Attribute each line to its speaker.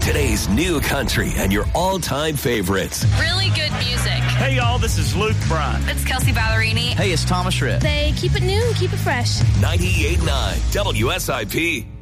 Speaker 1: Today's new country and your all-time favorites.
Speaker 2: Really good music.
Speaker 3: Hey, y'all, this is Luke Bryan.
Speaker 2: It's Kelsey Ballerini.
Speaker 4: Hey, it's Thomas Rhett.
Speaker 5: They keep it new, keep it fresh.
Speaker 1: 98.9 WSIP.